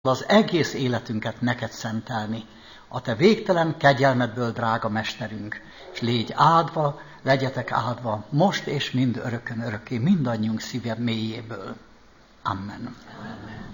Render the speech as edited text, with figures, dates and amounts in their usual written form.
az egész életünket neked szentelni. A te végtelen kegyelmedből, drága mesterünk, és légy áldva, legyetek áldva, most és mind örökön örökké, mindannyiunk szíve mélyéből. Amen.